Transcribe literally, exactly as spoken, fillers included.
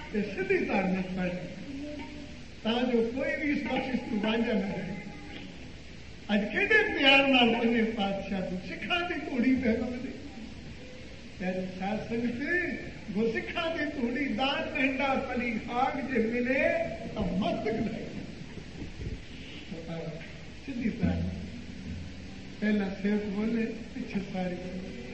ते सीधी तारना पड़ ता जो कोई भी इस बख्शिश को वांझा न रहे। अज केडे प्यार नाल पंजे पातशाह को सिखा दी घोड़ी पे बदली तेरे साथ संगत वो सिखा दी घोड़ी दान मेंढा पली खाग जे मिले तो मस्तक नहीं सीधी तारना पहला सेवक बोले पीछे सारी